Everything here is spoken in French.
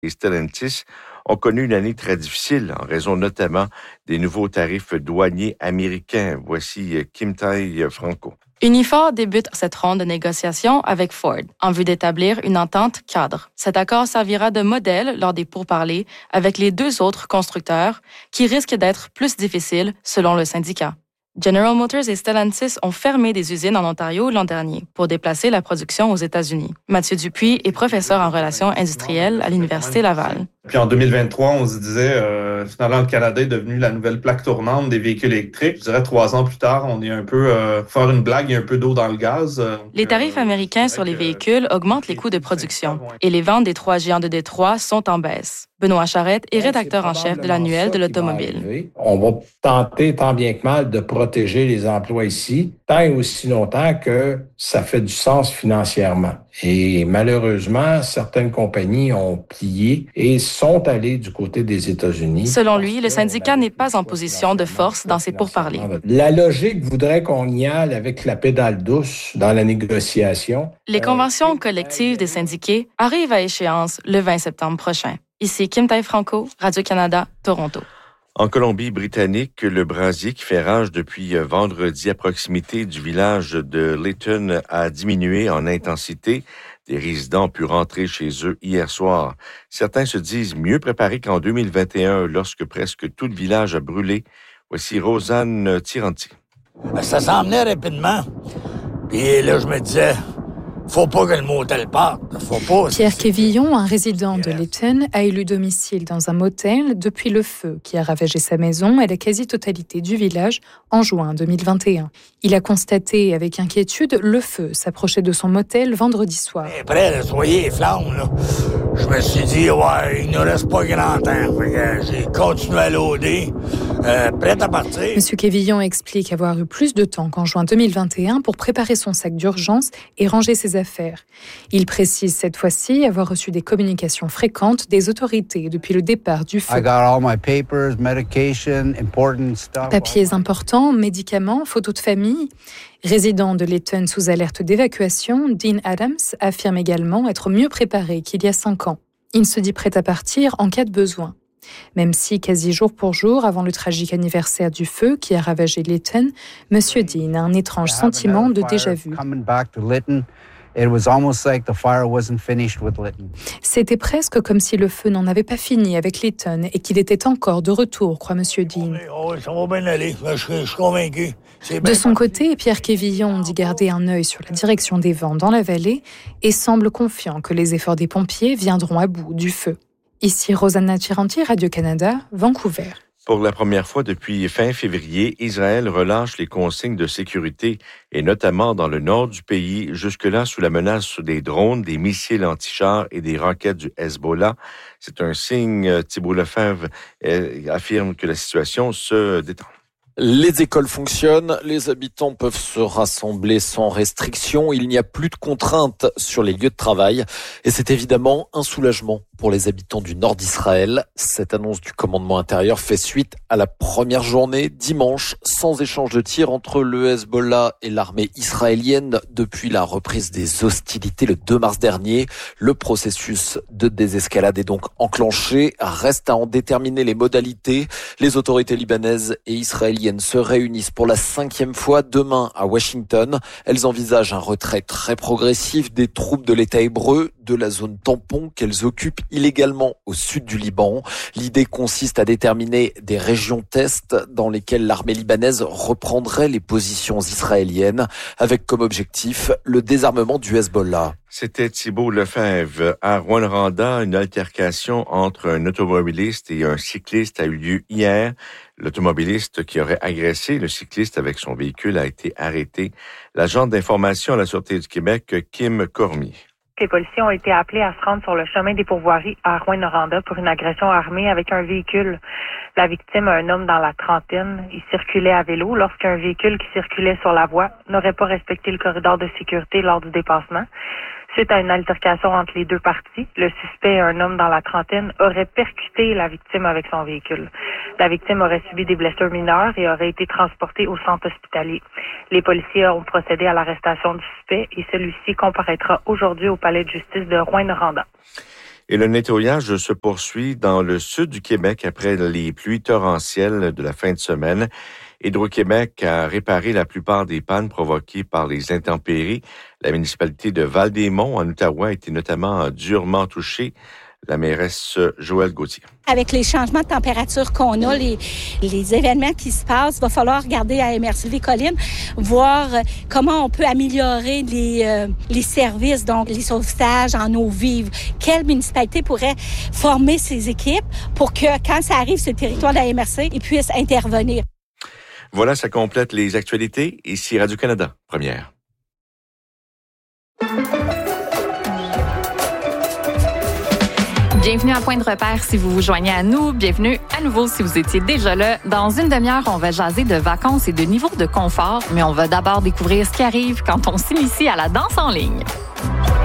et Stellantis ont connu une année très difficile en raison notamment des nouveaux tarifs douaniers américains. Voici Kim-Tai Franco. Unifor débute cette ronde de négociations avec Ford en vue d'établir une entente cadre. Cet accord servira de modèle lors des pourparlers avec les deux autres constructeurs qui risquent d'être plus difficiles selon le syndicat. General Motors et Stellantis ont fermé des usines en Ontario l'an dernier pour déplacer la production aux États-Unis. Mathieu Dupuis est professeur en relations industrielles à l'Université Laval. Puis en 2023, on se disait, finalement, le Canada est devenu la nouvelle plaque tournante des véhicules électriques. Je dirais 3 ans plus tard, on est un peu, faire une blague, il y a un peu d'eau dans le gaz. Les tarifs américains sur les véhicules augmentent les coûts de production et les ventes des 3 géants de Détroit sont en baisse. Benoît Charette est rédacteur en chef de l'annuel de l'automobile. On va tenter, tant bien que mal, de protéger les emplois ici, tant et aussi longtemps que ça fait du sens financièrement. Et malheureusement, certaines compagnies ont plié et sont allées du côté des États-Unis. Selon lui, le syndicat n'est pas en position de force dans ces pourparlers. La logique voudrait qu'on y aille avec la pédale douce dans la négociation. Les conventions collectives des syndiqués arrivent à échéance le 20 septembre prochain. Ici Kim-Tai Franco, Radio-Canada, Toronto. En Colombie-Britannique, le brasier qui fait rage depuis vendredi à proximité du village de Lytton a diminué en intensité. Des résidents ont pu rentrer chez eux hier soir. Certains se disent mieux préparés qu'en 2021 lorsque presque tout le village a brûlé. Voici Rosanne Tiranti. Ça s'en venait rapidement. Puis là, je me disais... Faut pas que le motel parte. Faut pas. Pierre Quévillon, un résident de Lytton, a élu domicile dans un motel depuis le feu qui a ravagé sa maison et la quasi-totalité du village en juin 2021. Il a constaté avec inquiétude le feu s'approcher de son motel vendredi soir. Après, là, soyez les flammes, là. Je me suis dit, ouais, il ne reste pas grand temps. Fait que j'ai continué à loader, prêt à partir. Monsieur Quévillon explique avoir eu plus de temps qu'en juin 2021 pour préparer son sac d'urgence et ranger ses affaires. Il précise cette fois-ci avoir reçu des communications fréquentes des autorités depuis le départ du feu. Papiers importants, médicaments, photos de famille. Résident de Lytton sous alerte d'évacuation, Dean Adams affirme également être mieux préparé qu'il y a 5 ans. Il se dit prêt à partir en cas de besoin. Même si, quasi jour pour jour, avant le tragique anniversaire du feu qui a ravagé Lytton, M. Dean a un étrange sentiment de déjà-vu. C'était presque comme si le feu n'en avait pas fini avec Lytton et qu'il était encore de retour, croit M. Dean. Ça va bien aller, je suis convaincu. De son côté, Pierre Quévillon dit garder un œil sur la direction des vents dans la vallée et semble confiant que les efforts des pompiers viendront à bout du feu. Ici Rosanna Tiranti, Radio-Canada, Vancouver. Pour la première fois depuis fin février, Israël relâche les consignes de sécurité et notamment dans le nord du pays, jusque-là sous la menace des drones, des missiles anti-chars et des roquettes du Hezbollah. C'est un signe. Thibault Lefebvre affirme que la situation se détend. Les écoles fonctionnent, les habitants peuvent se rassembler sans restriction, il n'y a plus de contraintes sur les lieux de travail et c'est évidemment un soulagement pour les habitants du nord d'Israël. Cette annonce du commandement intérieur fait suite à la première journée, dimanche, sans échange de tirs entre le Hezbollah et l'armée israélienne depuis la reprise des hostilités le 2 mars dernier. Le processus de désescalade est donc enclenché, reste à en déterminer les modalités. Les autorités libanaises et israéliennes se réunissent pour la 5e fois demain à Washington. Elles envisagent un retrait très progressif des troupes de l'État hébreu de la zone tampon qu'elles occupent illégalement au sud du Liban. L'idée consiste à déterminer des régions test dans lesquelles l'armée libanaise reprendrait les positions israéliennes avec comme objectif le désarmement du Hezbollah. C'était Thibault Lefebvre. À Rouyn-Noranda, une altercation entre un automobiliste et un cycliste a eu lieu hier. L'automobiliste qui aurait agressé le cycliste avec son véhicule a été arrêté. L'agent d'information à la Sûreté du Québec, Kim Cormier. Les policiers ont été appelés à se rendre sur le chemin des pourvoiries à Rouyn-Noranda pour une agression armée avec un véhicule. La victime, un homme dans la trentaine, il circulait à vélo lorsqu'un véhicule qui circulait sur la voie n'aurait pas respecté le corridor de sécurité lors du dépassement. Suite à une altercation entre les deux parties, le suspect, un homme dans la trentaine, aurait percuté la victime avec son véhicule. La victime aurait subi des blessures mineures et aurait été transportée au centre hospitalier. Les policiers ont procédé à l'arrestation du suspect et celui-ci comparaîtra aujourd'hui au palais de justice de Rouyn-Noranda. Et le nettoyage se poursuit dans le sud du Québec après les pluies torrentielles de la fin de semaine. Hydro-Québec a réparé la plupart des pannes provoquées par les intempéries. La municipalité de Val-des-Monts, en Outaouais, a été notamment durement touchée. La mairesse Joëlle Gauthier. Avec les changements de température qu'on a, les événements qui se passent, il va falloir regarder à MRC-Collines, voir comment on peut améliorer les services, donc les sauvetages en eau vive. Quelle municipalité pourrait former ses équipes pour que, quand ça arrive sur le territoire de la MRC, ils puissent intervenir. Voilà, ça complète les actualités. Ici Radio-Canada, première. Bienvenue à Point de repère si vous vous joignez à nous. Bienvenue à nouveau si vous étiez déjà là. Dans une demi-heure, on va jaser de vacances et de niveau de confort, mais on va d'abord découvrir ce qui arrive quand on s'initie à la danse en ligne.